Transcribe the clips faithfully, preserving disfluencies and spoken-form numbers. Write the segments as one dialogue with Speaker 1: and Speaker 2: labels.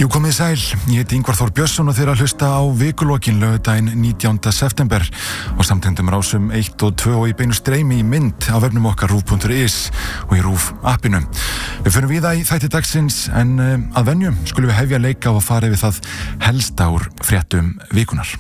Speaker 1: Jú, komið sæl, ég heiti Ingvar Þór Björnsson og þeir að hlusta á vikulokin laugardaginn nítjánda september og samtengdum rásum eitt og tvö og í beinu streymi í mynd á vefnum okkar rúv punktur is og í RÚV appinu. Við förum víða í þætti dagsins en um, að venju skulum við hefja leika og fara yfir það helsta úr fréttum vikunar.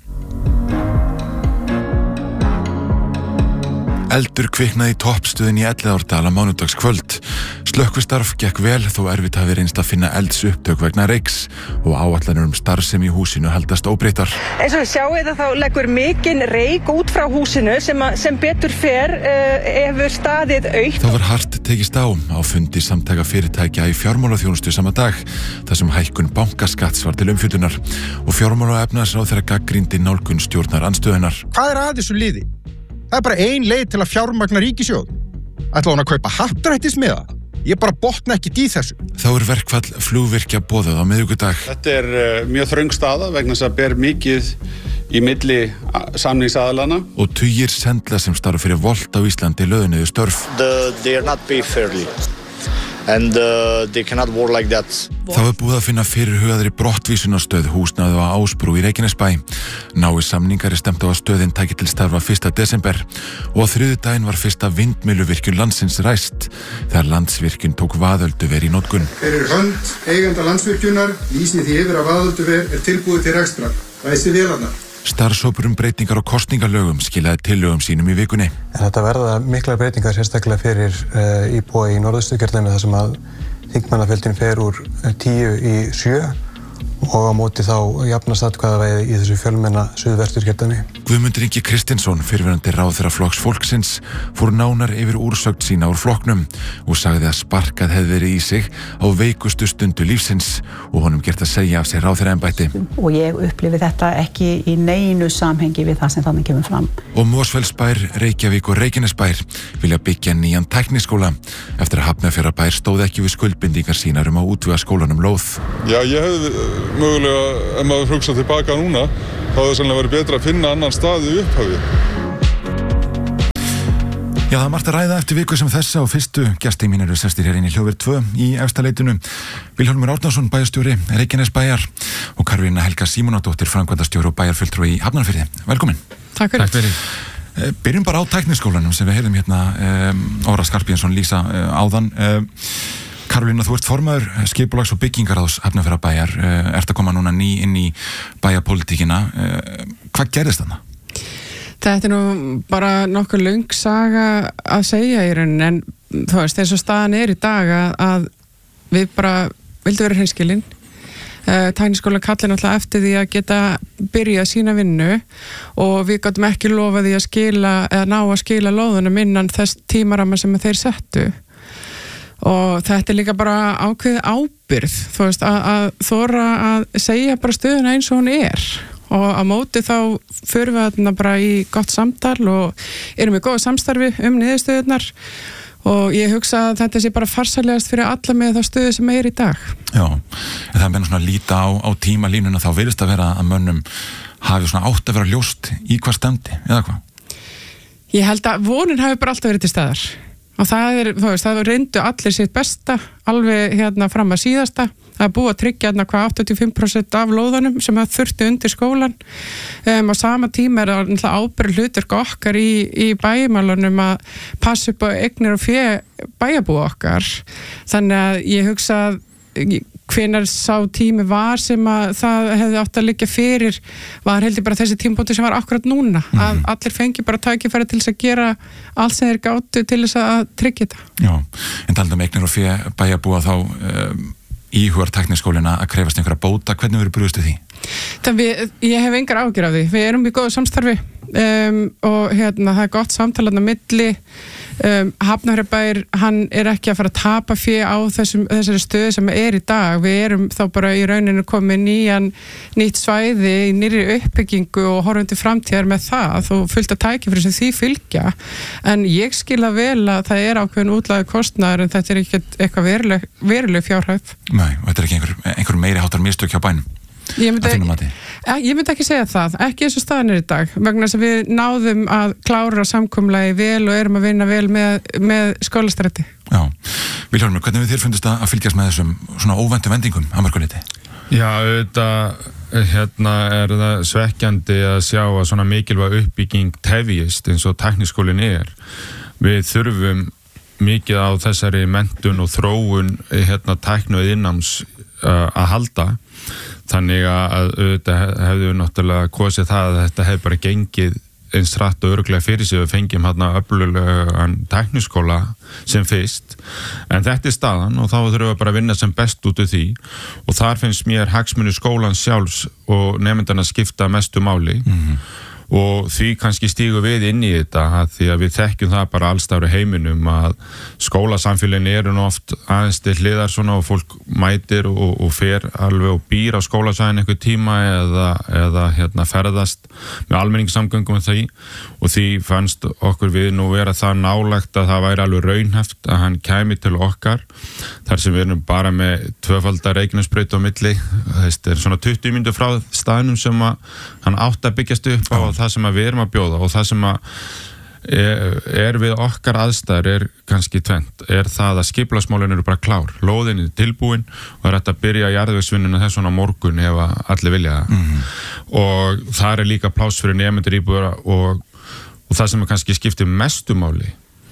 Speaker 1: Eldur kviknaði í toppstöðin í Elliðaárdal á mánudagskvöld. Slökkvistarf gekk vel þó erfitt hafi reynst að finna eldsupptök vegna reyks og áætlanir um starfsemi í húsinu haldast óbreyttar.
Speaker 2: Eins og við sjáum þetta þá leggur mikinn reyk út frá húsinu sem, að, sem betur fer uh, hefur staðið aukt.
Speaker 1: Það var hart tekist á á fundi samtaka fyrirtækja í fjármálaþjónustu sama dag þar sem hækkun bankaskatts var til umfjöllunar og fjármála- og efnahagsráðherra gagnrýndi nálgun stjórnar andstöðunnar.
Speaker 3: Hvað er að þessu liði? Það er bara ein leið til að fjármagna ríkissjóð. Ætla hún að kaupa happdrættismiða? Ég bara botna ekki í þessu.
Speaker 1: Þá er verkfall flugvirkja boðað á miðvikudag.
Speaker 4: Þetta er uh, mjög þröng staða vegna þess að ber mikið í milli samningsaðalana.
Speaker 1: Og tugir sendla sem starfa fyrir Volt á Íslandi lögðu niður störf.
Speaker 5: The, they are not paid fairly. And uh, they cannot work like that.
Speaker 1: Þá er búið að finna fyrirhugaðri brottvísunarstöð húsnæði á Ásbrú í Reykjanesbæ. Nái samningar er stefnt á að stöðin taki til starfa fyrsta desember og á þriðjudaginn var fyrsta vindmylluvirkjun landsins ræst þegar Landsvirkjun tók Vaðölduver í notkun.
Speaker 6: Fyrir hönd eiganda Landsvirkjunar lýsi því yfir að Vaðölduver er tilbúið til rekstrar. Ræsti vélarnar.
Speaker 1: Starfshópur um breytingar á kosningalögum skilaði tillögum sínum í vikunni.
Speaker 7: En þetta verða miklar breytingar sérstaklega fyrir uh, íbúa í Norðausturkjördæmi þar sem að þingmannafjöldin fer úr tíu í sjö og á móti þá jafnast atkvæðavægi í þessu fjölmenna Suðvesturkjördæmi.
Speaker 1: Guðmundur Ingi Kristinsson, fyrrverandi ráðherra Flokks fólksins, fór nánar yfir úrsögn sína úr flokknum og sagði að sparkað hefði verið í sig á veikustu stundu lífsins og honum gert að segja af sér ráðherraembætti.
Speaker 8: Og ég upplifi þetta ekki í neinu samhengi við það sem þannig kemur fram.
Speaker 1: Og Mosfellsbær, Reykjavík og Reykjanesbær vilja byggja nýjan tækniskóla eftir að Hafnarfjarðarbær stóð ekki við skuldbindingar sínar um að útvega skólanum lóð.
Speaker 9: Já, ég hefði mögulega, ef maður hugsa tilbaka núna, þá hefði sannlega verið betra að finna annan stað í upphafi.
Speaker 1: Já, það er margt að ræða eftir viku sem þessa og fyrstu gestir mín eru sestir hér inn í Hljóðver tvö í Efstaleitinu. Vilhjálmur Árnason, bæjarstjóri Reykjanesbæjar og Karolína Helga Símonardóttir, framkvæmdastjóri og bæjarfulltrúi í Hafnarfirði. Velkomin.
Speaker 10: Takk fyrir.
Speaker 1: Takk fyrir. Byrjum bara á tækniskólanum sem við heyrðum hérna um, Óra Skarphéðinsson lýsa uh, áðan. Uh, Karolína, þú ert formaður skipulags- og byggingaráðs Hafnarfjarðarbæjar, uh, ert að koma núna ný inn í bæjarpólitíkina. Uh, hvað gerðist þarna?
Speaker 10: Þetta er nú bara nokkuð löng saga að segja í rauninni, en þú veist, eins og staðan er í dag að, að við bara vildum vera hreinskilin. Uh, Tækniskólan kallar náttúrulega eftir því að geta byrjað sína vinnu og við gátum ekki lofa því að skila eða ná að skila lóðunum innan þess tímaramma sem þeir settu. Og þetta er líka bara ákveðið ábyrgð, þú veist, að, að þora að segja bara stöðuna eins og hún er. Og á móti þá förum við þarna bara í gott samtal og erum við góða samstarfi um niðurstöðurnar og ég hugsa að þetta sé bara farsælegast fyrir alla með þá stöðu sem er í dag.
Speaker 1: Já, en það er meina svona að líta á, á tímalínuna, þá virðist að vera að mönnum hafi svona átt að vera ljóst í hvað stefndi, eða hvað?
Speaker 10: Ég held að vonin hafi bara alltaf verið til staðar. Og það er, þú veist, það reyndu allir sitt besta, alveg hérna fram að síðasta. Það er búið að tryggja hérna hvað áttatíu og fimm prósent af lóðunum sem það þurfti undir skólan. Um, á sama tíma er það ábyrgð hlutverk okkar í, í bæjarmálunum að passa upp á eignir og fé bæjarbúa okkar. Þannig að ég hugsa að hvenær sá tími var sem að það hefði átt að liggja fyrir var heldur bara þessi tímpóti sem var akkurat núna mm. að allir fengi bara tækifæri til þess að gera allt sem þeir gátu til þess að tryggja þetta.
Speaker 1: Já, en talað um eignir og fé bæjarbúa þá um, íhugar tækniskólina að krefast einhverja bóta, hvernig verður brugðist við því?
Speaker 10: Það við, ég hef engar áhyggjur af því, við erum í góðu samstarfi um, og hérna það er gott samtal á milli. Um, Hafnarfjarðarbær, hann er ekki að fara að tapa fé á þessum, þessari stöðu sem er í dag. Við erum þá bara í rauninu komið nýjan nýtt svæði í nýrri uppbyggingu og horfum til framtíðar með það og fullt að tækifæri sem því fylgja. En ég skil að vel að það er ákveðin útlægur kostnaður en þetta er ekki eitthvað veruleg, veruleg fjárhæð.
Speaker 1: Nei, og þetta er ekki einhver, einhver meiri háttar mistök hjá bænum.
Speaker 10: Ég myndi, ég myndi ekki segja það, ekki eins og staðan er í dag, vegna þess að við náðum að klára samkomulagi vel og erum að vinna vel með, með skólastræti.
Speaker 1: Já, Vilhjálmur, hvernig við þér fundist að fylgjast með þessum svona óvæntu vendingum að mörgu leyti?
Speaker 11: Já, auðvitað hérna er það svekkjandi að sjá að svona mikilvæg uppbygging tefjist eins og tækniskólinn er. Við þurfum mikið á þessari menntun og þróun hérna tækni og iðnnáms uh, að halda. Þannig að auðvitað hefðu við náttúrulega kosið það að þetta hefði bara gengið eins rætt og örugglega fyrir sig við fengjum hérna öflugan tækniskóla sem fyrst, en þetta er staðan og þá þurfum við bara að vinna sem best út úr því og þar finnst mér hagsmunir skólans sjálfs og nemendanna skipta mestu máli mm-hmm. og því kannski stígu við inn í þetta að því að við þekkjum það bara allstáru heiminum að skólasamfélagin eru nú oft aðeins til hliðar svona og fólk mætir og, og fer alveg og býr á skólasvæðin einhver tíma eða, eða hérna ferðast með almenningssamgöngum og því og því fannst okkur við nú vera það nálægt að það væri alveg raunhæft að hann kæmi til okkar þar sem við erum bara með tvöfaldar Reykjanesbraut á milli, þetta er svona tuttugu mínútur frá staðnum sem að hann átt að byggjast upp á og það sem að við erum að bjóða og það sem að er, er við okkar aðstæður er kannski tvennt, er það að skipulagsmálin eru bara klár, lóðin er tilbúin og er þetta að byrja jarðvegsvinnuna þess svona morgun ef að allir vilja það mm-hmm. og það er líka pláss fyrir nemendur íbúðara og, og það sem að kannski skiptir mestu máli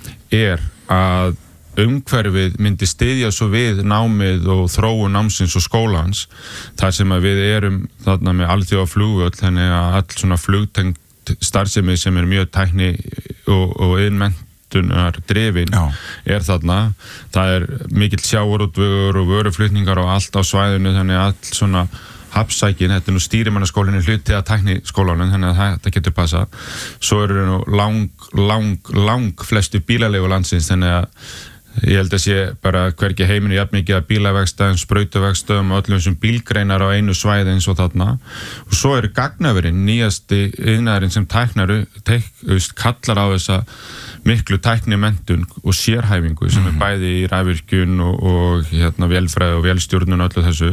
Speaker 11: er að umhverfið myndi styðja svo við námið og þróun námsins og skólans þar sem að við erum þarna með alþjóða flugvöll þannig að all svona flugtengt starfsemi sem er mjög tækni og, og innmenntunar drifin Já. Er þarna það er mikill sjávarútvegur og vöruflutningar og allt á svæðinu þannig að all svona hafsækin, þetta er nú stýrimannaskólinn hluti að tækniskólanum, þannig að þetta getur passað svo eru nú lang, lang, lang flestu bílalegu landsins þannig að ég held að sé bara hvergi heiminu jafn mikið að bílavegstæðum, sprautuvegstæðum og öllum þessum bílgreinar á einu svæði eins og þarna og svo er gagnaverinn nýjasti iðnaðurinn sem tæknaru teik, kallar á þessa miklu tæknimenntun og sérhæfingu sem mm-hmm. er bæði í rafvirkjun og, og hérna vélfræði og vélstjórnun og öllu þessu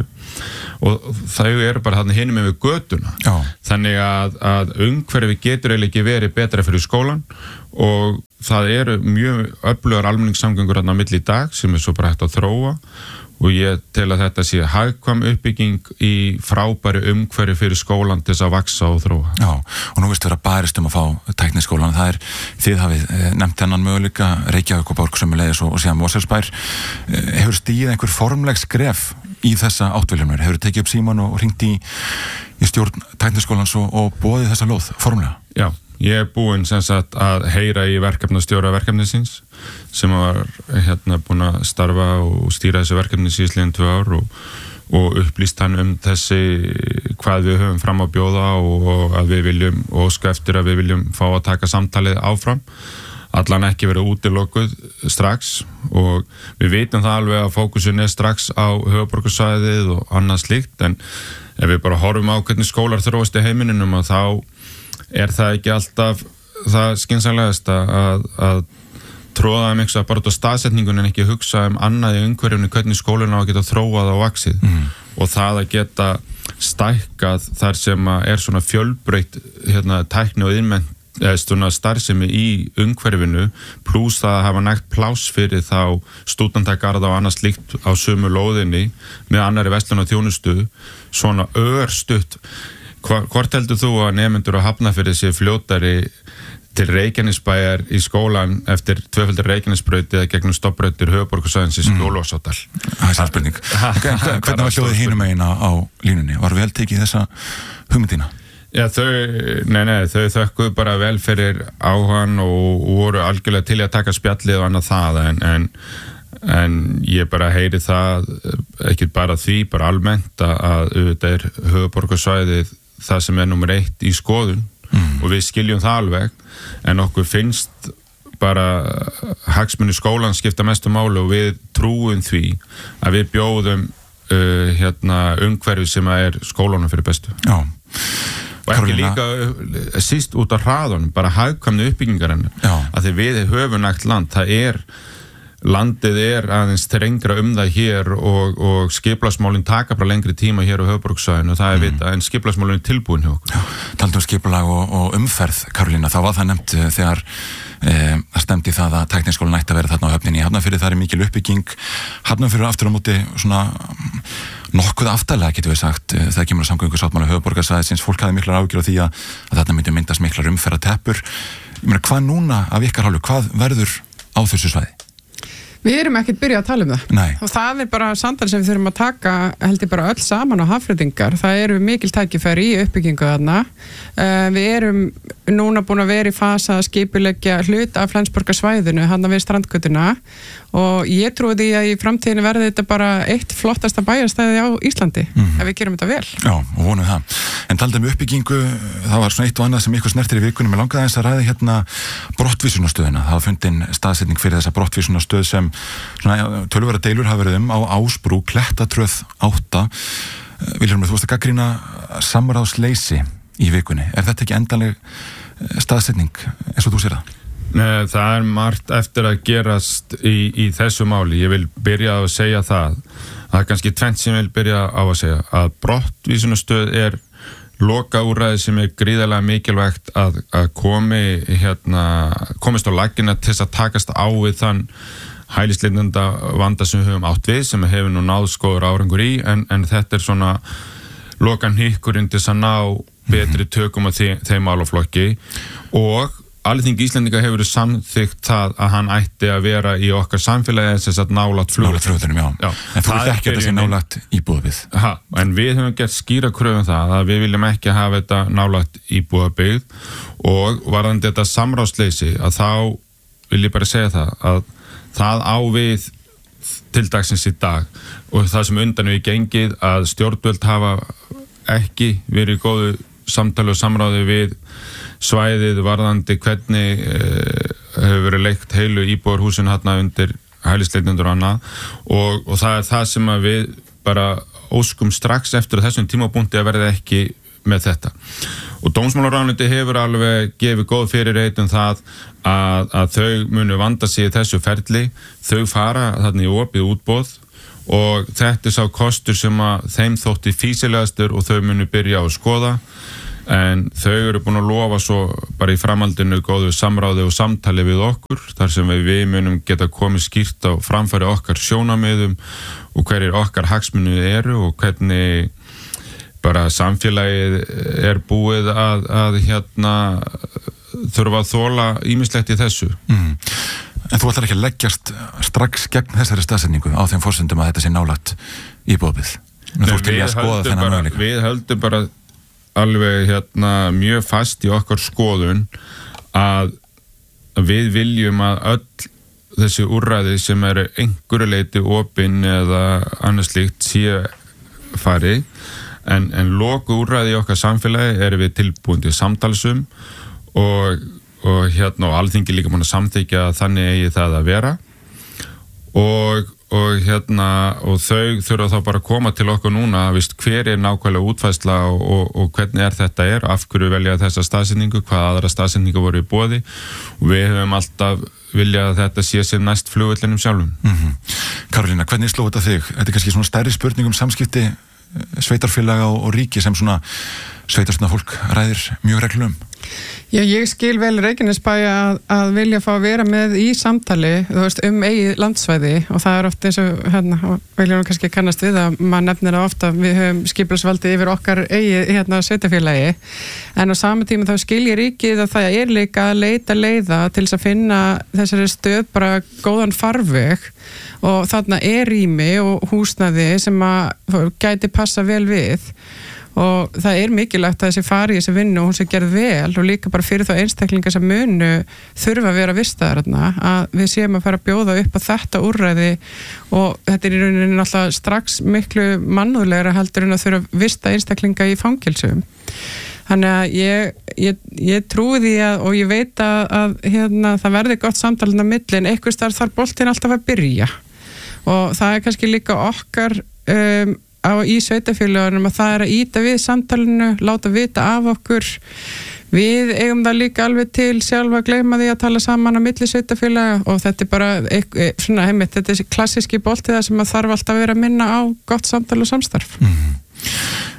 Speaker 11: og þau eru bara þarna hinum við götuna Já. Þannig að, að umhverfi getur eiginlega ekki verið betra fyrir skólan og það eru mjög öflugar almenningssamgöngur þarna á milli í dag sem er svo bara hægt að þróa og ég tel að þetta sé hagkvæm uppbygging í frábæri umhverfi fyrir skólan til þess að vaksa og þróa.
Speaker 1: Já, og nú veistu vera barist um að fá tækniskólan, það er þið hafið nefnt hennan möguleika Reykjavík og Borg sömuleiðis og, og síðan Mosfellsbær. Hefur stigið einhver formleg skref í þessa áttviljumur? Hefur tekið upp síman og hringt í, í stjórn tækniskólans og, og boðið þessa lóð formlega?
Speaker 11: Já. Ég er búinn sem sagt að heyra í verkefnastjóra verkefnisins sem var hérna búinn að starfa og stýra þessu verkefni síðastliðin tvö ár og, og upplýst hann um þessi hvað við höfum fram að bjóða og, og að við viljum og óska eftir að við viljum fá að taka samtalið áfram allan ekki verið útilokuð strax og við veitum það alveg að fókusin er strax á höfuðborgarsvæðið og annað slíkt en ef við bara horfum á hvernig skólar þróast í heiminum að þá er það ekki alltaf það skynsamlegast að, að tróða um eitthvað bara út á staðsetningun en ekki hugsa um annað í umhverfinu hvernig skólinn á að geta þróað á vaxið mm. og það að geta stækkað þar sem að er svona fjölbreytt hérna, tækni og innmennt eða svona starfsemi í umhverfinu pluss það að hafa nægt pláss fyrir þá stúdendagarða og annað slíkt á sömu lóðinni með annarri verslun og þjónustu svona örstutt Hvort heldur þú að nemendur á Hafnarfirði sé fljótari til Reykjanesbæjar í skólan eftir tvöfaldir Reykjanesbraut eða gegnum stofnbrautir höfuðborgarsvæðisins í Ólafsdal?
Speaker 1: Það er sannspurning. Hvernig var hljóðið hinum megin á, á línunni? Var vel tekið þessa hugmyndina?
Speaker 11: Já, þau, nei, nei, þau þökkuðu bara vel fyrir áhugan og, og voru algjörlega til að taka spjallið og annað það en, en en ég bara heyri það ekki bara því, bara almennt að auðvitað er höfuðborgarsvæðið það sem er nummer eitt í skoðun mm. og við skiljum það alveg en okkur finnst bara hagsmunir skólan skipta mestu máli og við trúum því að við bjóðum uh, hérna umhverfi sem er skólanum fyrir bestu.
Speaker 1: Já.
Speaker 11: Og ekki líka síst út á hraðunum, bara hagkvæmni uppbyggingarinnar að því við höfum nægt land, það er landið er aðeins þrengra um það hér og, og skipulagsmálin taka bara lengri tíma hér á höfuðborgarsvæðinu og það er mm. vita, en skipulagsmálin er tilbúin hjá okkur.
Speaker 1: Talandi um skipulag og, og umferð, Karolína, þá var það nefnt þegar e, það stemdi það að tækniskólinn ætti að vera þarna á höfninni í Hafnarfirði, það er mikil uppbygging. Hafnarfirði aftur á móti svona nokkuð aftarlega, getum við sagt, þegar kemur að samgöngusáttmála höfuðborgarsvæðisins. Fólk hafði miklar áhyggjur af því að, að þetta myndi myndast miklar umferðarteppur. Ég meina, hvað núna af ykkar hálfu, hvað verður á þessu svæði?
Speaker 10: Við erum ekkert byrjað að tala um það.
Speaker 1: Nei.
Speaker 10: Og það er bara samtal sem við þurfum að taka, held ég bara öll saman á Hafnfirðingar. Það eru mikil tækifæri í uppbyggingu þarna. Uh, við erum núna búin að vera í fasa að skipuleggja hluta af Flensborgarsvæðinu, hann við strandgötuna, og ég trúi því að í framtíðinu verði þetta bara eitt flottasta bæjarstæði á Íslandi, mm-hmm. ef við gerum þetta vel.
Speaker 1: Já, og vonum það. En talandi um uppbyggingu, það var svona eitt og annað sem ykkur snertir í vikunum. Ég langaði eins að ræða hérna brottvísunarstöðuna. Það var fundin staðsetning fyrir þessa brottvísunarstöð sem svona töluvera deilur hafa verið um á Ásbrú, Klettatröð átta. Vilhjálmur, þú varst að gagnrýna samráðsleysi í vikunni. Er þetta ekki endanleg staðsetning eins og þú sér það?
Speaker 11: Nei, það er margt eftir að gerast í, í þessu máli. Ég vil byrja á að segja það. Það er kannski tvennt sem ég vil byrja á að segja. Að brottvísunarstöð er lokaúrræði sem er gríðarlega mikilvægt að, að komi, hérna, komist á laggina til þess að takast á við þann hælisleitenda vanda sem við höfum átt við, sem hefur nú náð skoður árangur í, en, en þetta er svona lokan hikkurinn til þess að ná betri tökum á þeim, þeim málaflokki, og Alþingi Íslendinga hefur samþykkt það að hann ætti að vera í okkar samfélagi þess að nálægt flugvöllunum.
Speaker 1: Já. Já. En þú vilt ekki að þessi nálægt íbúðabyggð.
Speaker 11: Ha, en við höfum gert skýra kröfum það að við viljum ekki hafa þetta nálægt íbúðabyggð, og varðandi þetta samráðsleysi, að þá vil ég bara segja það að það á við til dagsins í dag, og það sem undan við gengið að stjórnvöld hafa ekki verið í góðu samtali og samráði við svæðið varðandi hvernig eh, hefur verið leikt heilu íbúðarhúsin hérna undir hælisleitendur og annað, og, og það er það sem að við bara óskum strax eftir þessum tímapunkti að verða ekki með þetta. Og dómsmálaráðuneytið hefur alveg gefið góð fyrirheit um það að, að þau munu vanda sig í þessu ferli, þau fara þarna í opið útboð, og þetta er sá kostur sem að þeim þótti fýsilegastur og þau munu byrja á að skoða. En þau eru búin að lofa svo bara í framhaldinu góðu samráði og samtali við okkur, þar sem við, við munum geta komið skýrt á framfæri okkar sjónarmiðum og hverjir okkar hagsmunir eru og hvernig bara samfélagið er búið að, að hérna þurfa að þola ýmislegt í þessu.
Speaker 1: Mm. En þú ætlar ekki að leggjast strax gegn þessari staðsetningu á þeim forsendum að þetta sé nálægt íbúðabyggð? Þú ert til í að skoða þennan möguleika.
Speaker 11: Við höldum bara alveg hérna mjög fast í okkar skoðun að við viljum að öll þessi úrræði sem eru einhverju leyti opin eða annars slíkt sé fari, en, en loku úrræði í okkar samfélagi erum við tilbúin til samtalsum, og, og hérna og Alþingi líka múin að samþykja að þannig eigi það að vera, og og hérna og þau þurfa þá bara að koma til okkur núna, vist, hver er nákvæmlega útfærsla og, og, og hvernig er þetta er, af hverju velja þessa staðsetningu, hvað aðra staðsetningu voru í boði, og við höfum alltaf viljað að þetta sé sér næst flugvellinum sjálfum.
Speaker 1: Mm-hmm. Karolína, hvernig sló þetta þig? Þetta er kannski svona stærri spurning um samskipti sveitarfélaga og, og ríki sem svona sveitarstjórnar fólk ræðir mjög reglum.
Speaker 10: Já, ég skil vel Reykjanesbæ að, að vilja fá að vera með í samtali, þú veist, um eigið landsvæði, og það er oft eins og, hérna, viljum við kannski kannast við að maður nefnir það ofta, við höfum skipulagsvaldið yfir okkar eigið, hérna, sveitarfélagi, en á sama tíma þá skilji ríkið að það er líka að leita leiða til þess að finna þessari stöð bara góðan farveg, og þarna er rými og húsnæði sem að gæti passa vel við, og það er mikilvægt að þessi fari í þessi vinnu og hún sé gerð vel, og líka bara fyrir þá einstaklingar sem munu þurfa að vera vistaðar þarna, að við séum að fara að bjóða upp á þetta úrræði, og þetta er í rauninni náttúrulega strax miklu mannúðlegra heldur en að þurfa að vista einstaklinga í fangelsum. Þannig að ég, ég, ég trúi því að, og ég veit að, að hérna, það verði gott samtalið á milli, en einhvers staðar þarf boltinn alltaf að byrja, og það er kannski líka okkar um, á í sveitarfélögunum að það er að íta við samtalinu, láta vita af okkur. Við eigum það líka alveg til sjálfa að gleyma því að tala saman á milli sveitarfélaga, og þetta er bara eitthvað, svona heimitt, þetta er klassíski bolti það sem að þarf alltaf að vera að minna á gott samtal og samstarf.
Speaker 1: Mm.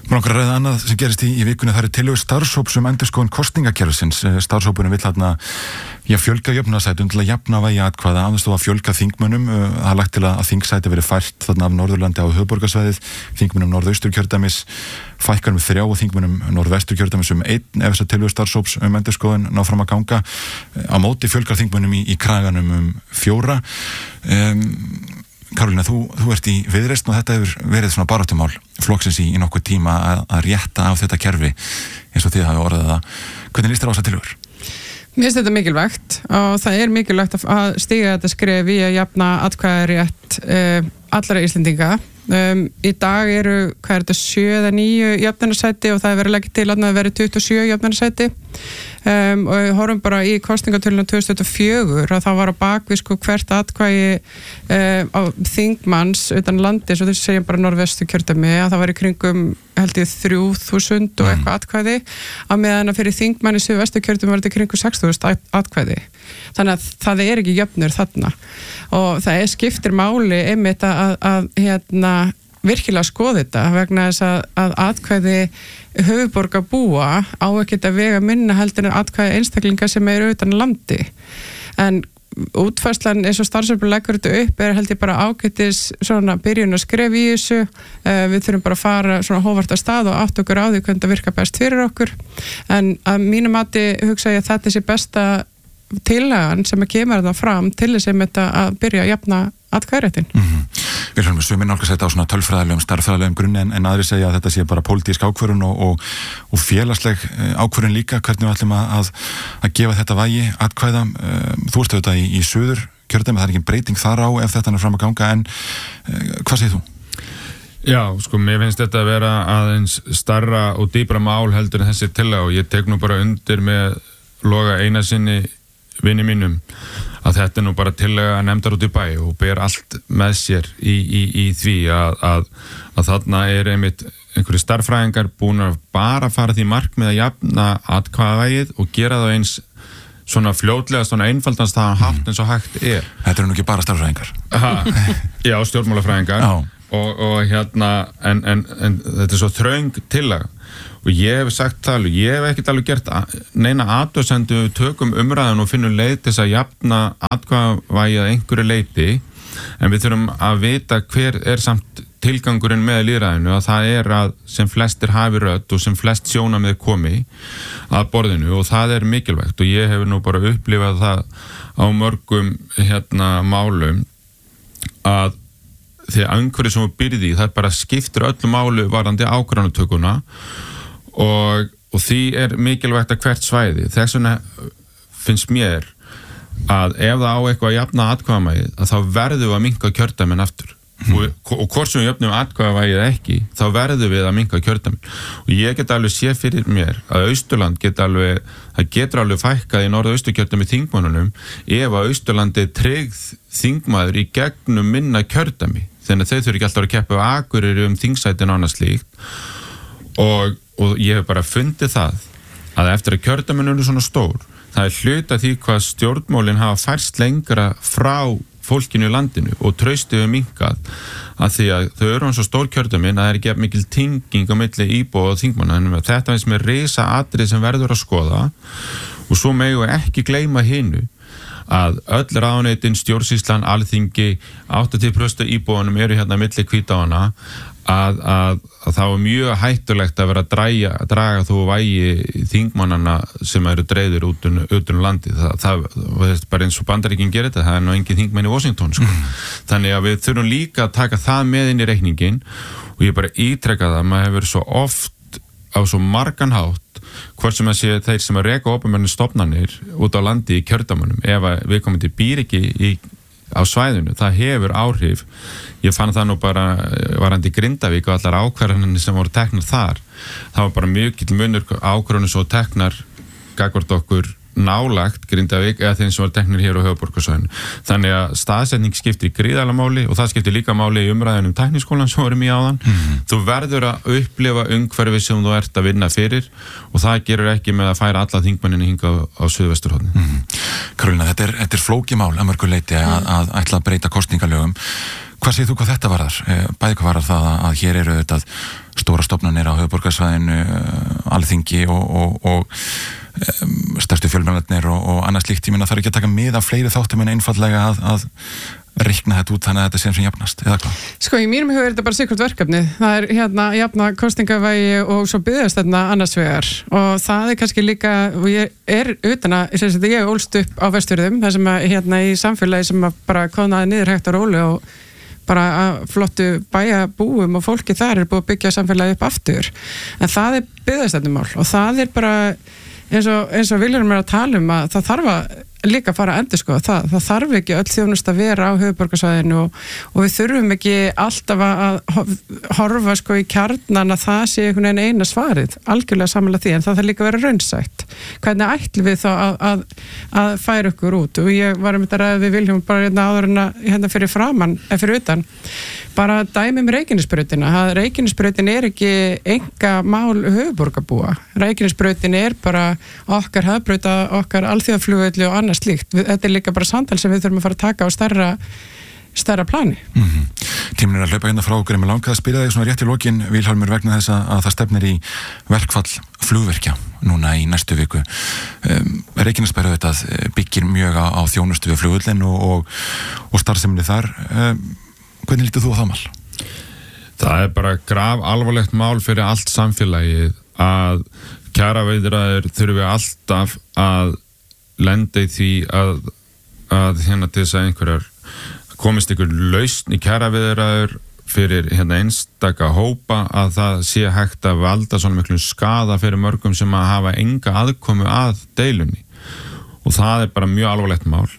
Speaker 1: Mér langar að ræða annað sem gerist í, í vikunni, það eru tillögur starfshóps um endurskoðun kosningakerfisins. Starfshópurinn vill þarna já, fjölga jöfnunarsætum til að jafna vægi atkvæða, aðeins þó að fjölga þingmönnum. Það er lagt til að þingsæti verið fært þarna af Norðurlandi á höfuðborgarsvæðið, þingmönnum Norðausturkjördæmis fækkar um þrjá og þingmönnum Norðvesturkjördæmis um einn ef þessar tillögur starfshóps um endurskoðun ná fram að ganga. Á móti fjölgar þingmönnum í, í kraganum um fjóra. Um, Karolína, þú, þú ert í Viðreisn og þetta hefur verið svona baráttumál flokksins í, í nokkuð tíma að, að rétta af þetta kerfi eins og þið hafi orðað það. Hvernig líst þér á þessa tillögur?
Speaker 10: Mér finnst þetta mikilvægt og það er mikilvægt að stíga þetta skref í að jafna atkvæðarétt uh, allra Íslendinga. Um, í dag eru, hvað er þetta, sjö eða níu jöfnunarsæti og það er verið að leggja til að það veri tuttugu og sjö jöfnunarsæti um, og við horfum bara í kosningatöluna tvö þúsund og fjögur að það var á bakvið sko hvert atkvæði um, á þingmanns utan landi, svo þessu segjum bara Norðvesturkjördæmi að það var í kringum held ég þrjú þúsund og eitthvað atkvæði á meðan að fyrir þingmann í Suðvesturkjördæmi var þetta í kringum sex þúsund atkvæði. Þannig að það er ekki jöfnur þarna og það er skiptir máli einmitt að, að hérna virkilega skoða þetta vegna þess að, að atkvæði höfuðborga búa á ekkert að vega minna heldur en atkvæði einstaklinga sem eru utan landi. En útfærslan eins og starfshópur leggur þetta upp er held ég bara ágætis svona byrjun að skref í þessu. Uh, við þurfum bara að fara svona hófart að stað og átt okkur á því hvernig það virka best fyrir okkur. En að mínu mati hugsa ég að þetta sé besta tillagan sem að kemur þetta fram til þess að þetta að byrja að jafna atkvæðaréttin.
Speaker 1: Mm-hmm. Við höfum sumir nálgast þetta á svona tölfræðilegum, starffræðilegum grunni en, en aðri segja að þetta sé bara pólitísk ákvörðun og, og, og félagsleg ákvörðun líka, hvernig við ætlum að, að gefa þetta vægi atkvæða. Þú ert auðvitað í, í Suður kjördæmi, það er ekki breyting þar á ef þetta er fram að ganga, en hvað segir þú?
Speaker 11: Já, sko, mér finnst þetta að vera aðeins starra og dýpra mál heldur en þessi tillaga og ég tek nú bara undir með Loga Einarsinni vini mínum að þetta er nú bara tillaga nefndar út í bæ og ber allt með sér í, í, í því að, að, að þarna er einmitt einhverju starffræðingar búin að bara fara því markmið að jafna atkvæðavægið og gera það eins svona fljótlega, svona einfaldans það mm. hátt eins og hægt er.
Speaker 1: Þetta er nú ekki bara starffræðingar.
Speaker 11: Aha, já, stjórnmálafræðingar og, og hérna en, en, en þetta er svo þröng tillaga og ég hef sagt það alveg, ég hef ekkert alveg gert neina athugasemd við tökum umræðan og finnum leið til þess að jafna atkvæðavægið að einhverju leyti en við þurfum að vita hver er samt tilgangurinn með lýðræðinu að það er að sem flestir hafi rödd og sem flest sjónarmið komi að borðinu og það er mikilvægt og ég hef nú bara upplifað það á mörgum hérna málum að því að einhverju sem við byrði það bara skiptir öllu málu varðandi ákvarðanatökuna og, og því er mikilvægt að hvert svæði þess vegna finnst mér að ef það á eitthvað að jafna atkvæðavægið að þá verðum við að minnka kjördæmin aftur mm. og, og hvort sem við jöfnum atkvæðavægið ekki þá verðum við að minnka kjördæmin og ég get alveg sé fyrir mér að Austurland get alveg það getur alveg fækkað í Norðausturkjördæmi þingmönnunum ef að Austurlandi er tryggð þingmaður í gegnum minna kjördæmi þannig að þau þurfi ekki alltaf að keppa á Akureyri um þingsætin og annað slíkt og, og ég hef bara fundið það að eftir að kjördæmin eru svona stór það er hluta því hvað stjórnmálin hafa færst lengra frá fólkinu í landinu og traustið við minkað að því að þau eru eins og stór kjördæmin að það er ekki mikil tenging á milli íbúa og þingmanna en þetta finnst mér risa atrið sem verður að skoða og svo megum við ekki gleyma hinu að öll ráðuneytin, stjórnsýslan, alþingi, áttatíu prósent íbúanum eru hérna milli hvítáana að, að, að það var mjög hættulegt að vera að dræja, draga þó vægi þingmannana sem eru dreifðir út um, út um landi. Það, það, það er bara eins og Bandaríkin gerir þetta, það er nú engin þingmenn í Washington, sko. Mm. Þannig að við þurfum líka að taka það með inn í reikningin og ég bara ítreka það, maður hefur svo oft á svo margan hátt hvort sem að sé þeir sem að reka opinbernu stofnanir út á landi í kjördæmunum ef að viðkomandi býr ekki í, á svæðinu, það hefur áhrif ég fann það nú bara varandi Grindavík og allar ákvarðanir sem voru teknar þar, það var bara mjög mikill munur ákvarðanir svo teknar gagnvart okkur nálagt Grindavík eða þeim sem var teknir hér á höfuðborgarsvæðinu. Þannig að staðsetning skiptir gríðarlega máli og það skiptir líka máli í umræðunum tækniskólan sem vorum í áðan. Mm-hmm. Þú verður að upplifa umhverfi sem þú ert að vinna fyrir og það gerur ekki með að færa alla þingmenninni hinga á, á Suðvesturhorni.
Speaker 1: Mm-hmm. Karolína, þetta er, þetta er flókið mál að mörgu leyti að, að, að ætla að breyta kosningalögum. Hvað segir þú hvað þetta varðar? Bæði hvað varðar það að hér eru þetta stóra stofnanir á höfuðborgarsvæðinu, Alþingi og, og, og um, stærstu fjölmiðlarnir og, og annað slíkt. Ég meina það er ekki að taka mið af fleiri þáttum en einfallega að, að reikna þetta út þannig að þetta sé sem jafnast, eða hvað?
Speaker 10: Sko, í mínum huga er þetta bara sikkert verkefni. Það er hérna jafna kosningavægi og svo byggðast þarna annars vegar og það er kannski líka, og ég er utan að, ég er ólst upp á Vestfjörðum, það sem að hérna í samfélagi sem að bara konaði niður hægt og róli og bara að flottu bæjabúum og fólki þar er búið að byggja samfélagi upp aftur. En það er byggðast þetta mál og það er bara eins og, eins og Vilhjálmur er að tala um að það þarf að líka fara að endur sko, það, það þarf ekki öll þjónusta að vera á höfuðborgarsvæðinu og, og við þurfum ekki alltaf að horfa sko í kjarnan að það sé einhvern veginn eina svarið, algjörlega samanlega því, en það þarf líka að vera raunsætt. Hvernig ætlum við þá að, að, að færa okkur út? Og ég var um þetta ræðið við Vilhjálmur bara hérna áður en að hérna fyrir framann, eða fyrir utan, bara dæmi um Reykjanesbrautina. Reykjanesbrautin er ekki enga mál höfuðborgarbúa. Reykjanesbrautin er bara okkar hafbrauta, okkar alþjóðaflugvelli og annað slíkt. Þetta er líka bara samtal sem við þurfum að fara að taka á stærra, stærra plani.
Speaker 1: Mm-hmm. Tíminn er að hlaupa hérna frá okkur en mér langaði að spyrja þig svona rétt í lokin, Vilhjálmur, vegna þess að, að það stefnir í verkfall flugvirkja núna í næstu viku. Um, Reykjanesbær auðvitað byggir mjög á, á þjónustu við flugvöllin og, og, og starfseminni þar. Um, hvernig lítur þú á það mál?
Speaker 11: Það er bara graf alvarlegt mál fyrir allt samfélagið að kjaraviðræður þurfi alltaf að lenda í því að, að hérna til þess að einhverjar komist ykkur lausn í kjaraviðræður fyrir hérna einstaka hópa að það sé hægt að valda svona miklu skaða fyrir mörgum sem að hafa enga aðkomu að deilunni og það er bara mjög alvarlegt mál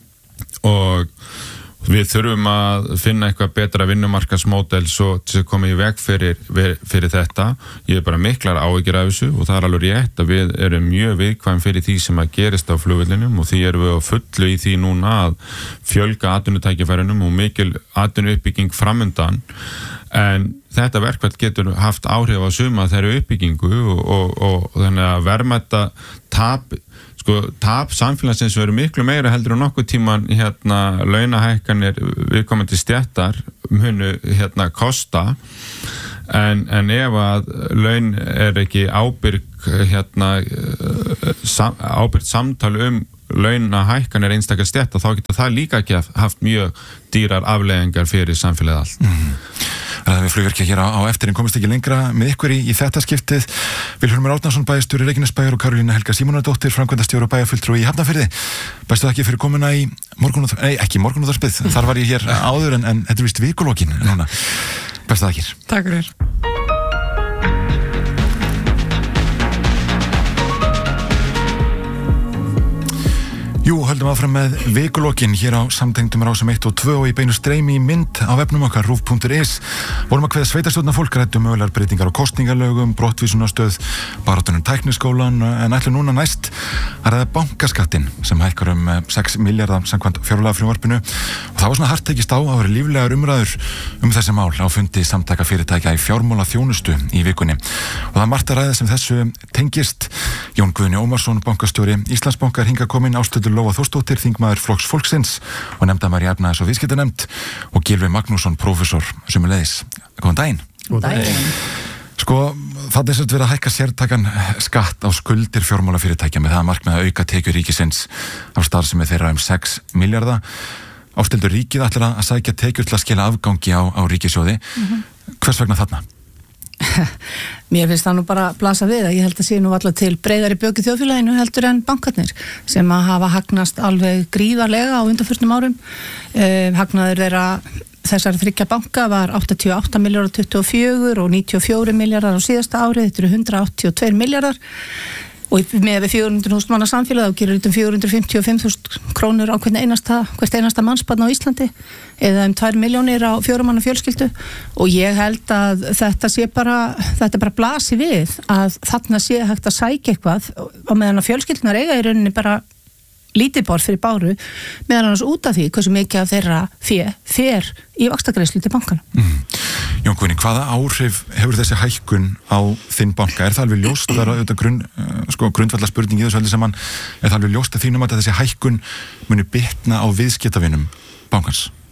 Speaker 11: og við þurfum að finna eitthvað betra vinnumarkaðsmódel svo til að koma í veg fyrir, fyrir þetta. Ég er bara miklar áhyggjur af þessu og það er alveg rétt að við erum mjög viðkvæm fyrir því sem að gerist á flugvellinum og því erum við á fullu í því núna að fjölga atvinnutækifærunum og mikil atvinnuuppbygging framundan en þetta verkfall getur haft áhrif á suma þeirra uppbyggingu og, og, og, og þannig að verðmæta tap sko, tap samfélagsins verður miklu meira heldur en nokkuð tíman hérna launahækkanir viðkomandi stéttar munu hérna kosta en, en ef að laun er ekki ábyrg hérna sam, ábyrgt samtal um launahækkanir einstakar stétta þá getur það líka ekki haft mjög dýrar afleiðingar fyrir samfélagið allt.
Speaker 1: Mm. Það við flugverkja hér á, á eftir en komist ekki lengra með ykkur í, í þetta skiptið. Vilhjálmur Árnason, bæjarstjóri Reykjanesbæjar og Karolína Helga Símonardóttir, framkvæmdastjóri og bæjarfulltrúi í Hafnarfirði. Bestu þakki fyrir komuna í morgunúðar, nei ekki morgunúðarspið, þar var ég hér áður en, en þetta er vist vikulókin núna. Bestu þakkir.
Speaker 10: Takk fyrir.
Speaker 1: Jú, höldum áfram með vikulókin hér á samtengdum rásum eitt og tvö og í beinu streymi í mynd á vefnum okkar rúv punktur is. Vorum að kveða sveitarstjórnar fólk ræddu mögulegar breytingar á kosningalögum, brottvísunarstöð, baráttunum tækniskólan en ætlum núna næst að ræða bankaskattinn sem hækkar um sex milljarða samkvæmt fjárlagafrumvarpinu og það var svona hart tekist á að vera líflegar umræður um þessi mál á fundi samtaka fyrirtækja í fjármála þjónustu í vikunni og það er margt að ræða sem þessu tengist. Jón Guðni Ómarsson, bankastjóri Íslandsbanka er hingað kominn, Ásthildur Lóa Þórsdóttir, þingmaður Flokks fólksins og nefndamæður í efnahags- og viðskiptanefnd og Gylfi Magnússon, prófessor sömuleiðis. Góðan daginn.
Speaker 12: Góðan daginn.
Speaker 1: Sko, það er svolítið verið að hækka sértakan skatt á skuldir fjármálafyrirtækja með það að markmið að auka tekjur ríkisins af starfsemi þeirra um sex milljarða. Ásthildur, ríkið ætlar að sækja tekjur til að skila afgangi á, á ríkissjóði. Mm-hmm. Hvers vegna þarna?
Speaker 12: Mér finnst það nú bara að blasa við að ég held að sé nú alltaf til breiðari böki þjóðfélaginu heldur en bankarnir sem að hafa hagnast alveg gríðarlega á undanförnum árum. Eh, hagnaður þeirra þessari þriggja banka var áttatíu og átta milljarðar tuttugu og fjögur og níutíu og fjórir milljarðar á síðasta árið, þetta eru hundrað áttatíu og tveir milljarðar og með við fjögur hundruð þúsund manna samfélag þá gerir þetta um fjögur hundruð fimmtíu og fimm þúsund krónur á hvern einasta, hvert einasta mannsbarn á Íslandi eða um tvær milljónir á fjórum manna fjölskyldu og ég held að þetta sé bara, þetta bara blasi við að þarna sé hægt að sækja eitthvað og meðan að fjölskyldunar eiga í rauninni bara lítið borð fyrir báru meðan annars út af því hversu mikið af þeirra fé fer í vaxtagreiðslu til bankana.
Speaker 1: Mm. Jón Guðni, hvaða áhrif hefur þessi hækkun á þinn banka? Er það alveg ljóst, það er auðvitað grunn, sko, grundvallar spurning í þessu öllu saman, er það alveg ljóst að þínum að þessi hækkun muni bitna á viðskiptavinum bankans?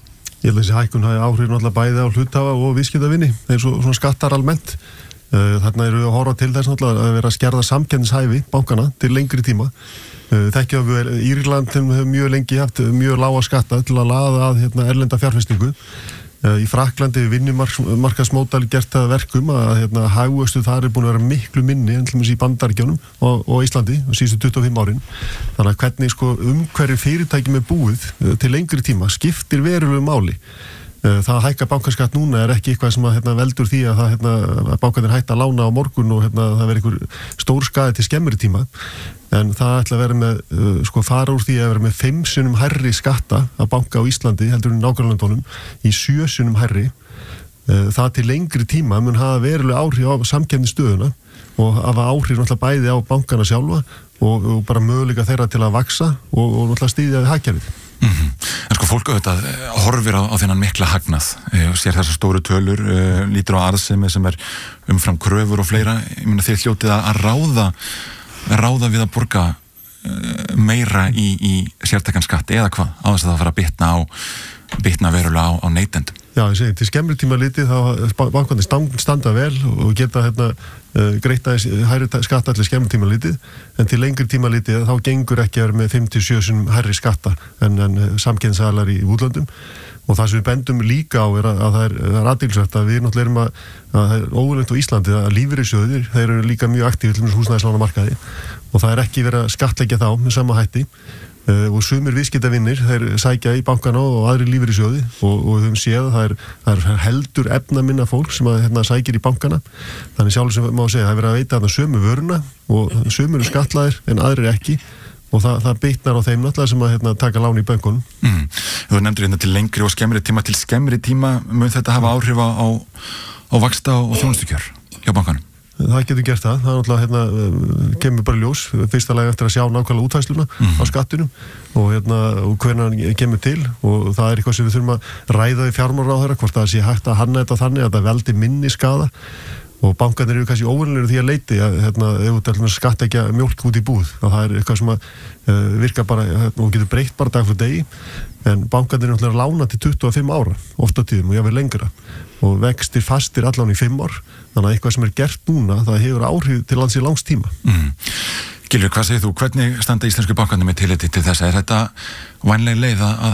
Speaker 13: Ég held að þessi hækkun hafi áhrif náttúrulega bæði á hluthafa og viðskiptavinni eins og svona skattar almennt. Þarna eru við að horfa til þess náttúrulega að vera að skerða samkeppnishæfi bankana til lengri tíma. Þekkjum við Írland hefur mjög lengi haft mjög lága skatta til að laða að hérna, erlenda fjárfestingu. Í Frakklandi við vinnumarkaðsmódel gert það verkum að hérna, hagvöxtur þar er búin að vera miklu minni en til dæmis í Bandaríkjunum og, og Íslandi á síðustu tuttugu og fimm árin. Þannig að hvernig sko, umhverju fyrirtækjum er búið til lengri tíma skiptir verulegu máli. Það að hækka bankaskatt núna er ekki eitthvað sem að, hérna, veldur því að, það, hérna, að bankarnir hætta að lána á morgun og hérna, það verður einhver stór skaði til skemmri tíma. En það ætla að vera með, uh, sko fara úr því að vera með fimm sinnum hærri skatta að banka á Íslandi heldur en nágrannalöndunum í sjö sinnum hærri. Uh, það til lengri tíma mun hafa verulega áhrif á samkeppnisstöðuna og hafa áhrif náttúrulega bæði á bankana sjálfa og, og bara möguleika þeirra til að vaksa og, og náttúrulega styðja við hagkerfið.
Speaker 1: Mm-hmm. En sko fólk auðvitað horfir á, á þennan mikla hagnað, sér þessar stóru tölur, uh, lítur á arðsemi sem er umfram kröfur og fleira. Ég meina þeir hljótið að ráða ráða við að borga uh, meira í, í sértækan skatt eða hvað, á þess að það fara að bitna á bitna verulega á, á neytendum.
Speaker 13: Já, ég segi, til skemmri tíma litið þá bankarnir standa vel og geta hérna greitt aðeins hærri skatta allir skemmri tíma litið, en til lengri tíma litið þá gengur ekki að vera með fimm til sjö sinnum hærri skatta en, en samkeppnisaðilar í útlöndum. Og það sem við bendum líka á er að, að það er, er athyglisvert að við náttúrulega erum að, að það er óvenjulegt á Íslandi að lífeyrissjóðir, þeir eru líka mjög aktífir til húsnæðislánamarkaði og það er ekki verið að skattleggja þá með sama hætti. Uh, og sumir viðskiptavinnir, þeir sækja í bankana og aðri lífeyrissjóði og, og við höfum séð að það er, það er heldur efna minna fólk sem að, hérna, sækir í bankana. Þannig sjálf sem má segja, það er verið að veita þarna sömu vöruna og sumir eru skatlaðir en aðrir ekki og það, það bitnar á þeim náttúrulega sem að hérna, taka lán í bönkunum.
Speaker 1: Mm. Þú nefndir hérna til lengri og skemmri tíma, til skemmri tíma mun þetta hafa áhrif á, á, á vaxta og þjónustukjör hjá bankanum?
Speaker 13: Það getur gert það, það er náttúrulega hérna, kemur bara ljós, fyrsta lagi eftir að sjá nákvæmlega útfærsluna mm. á skattinum og, hérna, og hvernig hann kemur til og það er eitthvað sem við þurfum að ræða í fjármálaráðherra, hvort það sé hægt að hanna þetta þannig að það veldi minni skaða og bankarnir eru kannski óvenjulegir því að leiti að hérna, ef þú skattleggja mjólk út í búð, það er eitthvað sem að uh, virka bara hérna, og getur breytt bara dag fyrir degi, en bankarnir eru náttúrulega lána til tuttugu og fimm ára, ofta tíðum og jáfnvel lengra og vextir fastir allan í fimm ár, þannig að eitthvað sem er gert núna, það hefur áhrif til lands í langs tíma.
Speaker 1: Mm. Gylfi, hvað segir þú, hvernig standa íslensku bankarnir með tilliti til þess? Er þetta vænleg leið að